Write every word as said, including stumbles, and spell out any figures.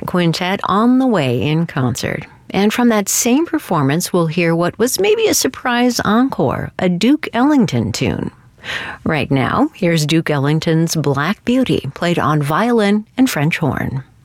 Quintet on the way in concert. And from that same performance, we'll hear what was maybe a surprise encore, a Duke Ellington tune. Right now, here's Duke Ellington's Black Beauty, played on violin and French horn.